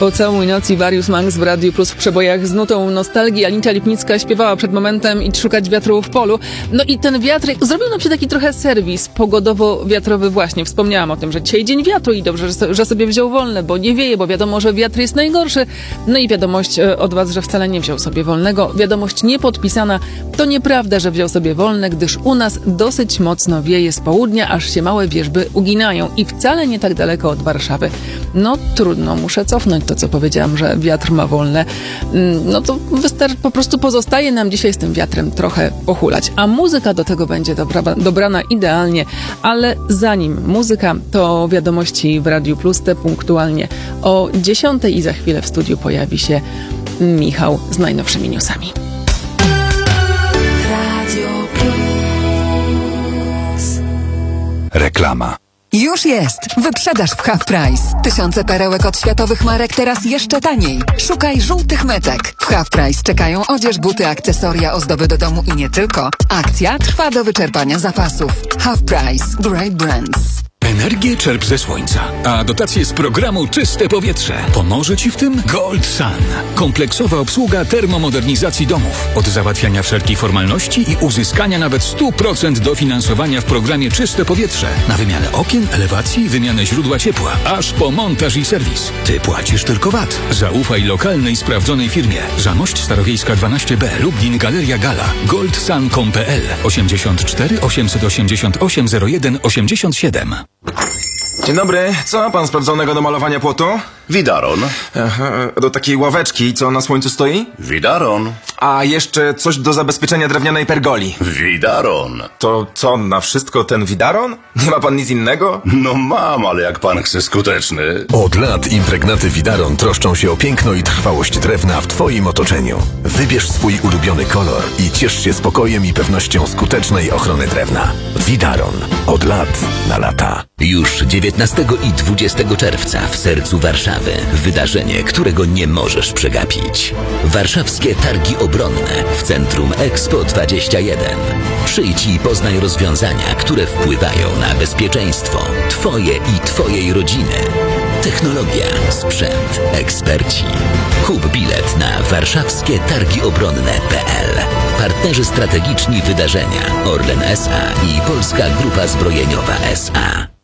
Pocałuj noc i Warius Manx w Radiu Plus w przebojach z nutą nostalgii. Anita Lipnicka śpiewała przed momentem i szukać wiatru w polu. No i ten wiatr, zrobił nam się taki trochę serwis pogodowo-wiatrowy właśnie. Wspomniałam o tym, że dzisiaj dzień wiatru i dobrze, że sobie wziął wolne, bo nie wieje, bo wiadomo, że wiatr jest najgorszy. No i wiadomość od was, że wcale nie wziął sobie wolnego. Wiadomość niepodpisana. To nieprawda, że wziął sobie wolne, gdyż u nas dosyć mocno wieje z południa, aż się małe wierzby uginają i wcale nie tak daleko od Warszawy. No trudno, muszę cofnąć to, co powiedziałam, że wiatr ma wolne. No to po prostu pozostaje nam dzisiaj z tym wiatrem trochę pohulać. A muzyka do tego będzie dobrana idealnie, ale zanim muzyka, to wiadomości w Radiu Plus, te punktualnie o 10:00 i za chwilę w studiu pojawi się Michał z najnowszymi newsami. Radio Plus. Reklama. Już jest! Wyprzedaż w Half Price. Tysiące perełek od światowych marek teraz jeszcze taniej. Szukaj żółtych metek. W Half Price czekają odzież, buty, akcesoria, ozdoby do domu i nie tylko. Akcja trwa do wyczerpania zapasów. Half Price. Great brands. Energię czerp ze słońca, a dotacje z programu Czyste Powietrze. Pomoże Ci w tym Gold Sun. Kompleksowa obsługa termomodernizacji domów. Od załatwiania wszelkich formalności i uzyskania nawet 100% dofinansowania w programie Czyste Powietrze. Na wymianę okien, elewacji, wymianę źródła ciepła, aż po montaż i serwis. Ty płacisz tylko VAT. Zaufaj lokalnej, sprawdzonej firmie. Zamość Starowiejska 12B, Lublin, Galeria Gala. goldsun.pl 84 888 01 87. Dzień dobry, co ma pan sprawdzonego do malowania płotu? Widaron. Aha, do takiej ławeczki, co na słońcu stoi? Widaron. A jeszcze coś do zabezpieczenia drewnianej pergoli. Widaron. To co, na wszystko ten widaron? Nie ma pan nic innego? No mam, ale jak pan chce skuteczny. Od lat impregnaty Widaron troszczą się o piękno i trwałość drewna w Twoim otoczeniu. Wybierz swój ulubiony kolor i ciesz się spokojem i pewnością skutecznej ochrony drewna. Widaron. Od lat na lata. Już 19 i 20 czerwca w sercu Warszawy. Wydarzenie, którego nie możesz przegapić. Warszawskie Targi Obronne w Centrum Expo 21. Przyjdź i poznaj rozwiązania, które wpływają na bezpieczeństwo Twoje i Twojej rodziny. Technologia, sprzęt, eksperci. Kup bilet na warszawskietargiobronne.pl. Partnerzy strategiczni wydarzenia Orlen S.A. i Polska Grupa Zbrojeniowa S.A.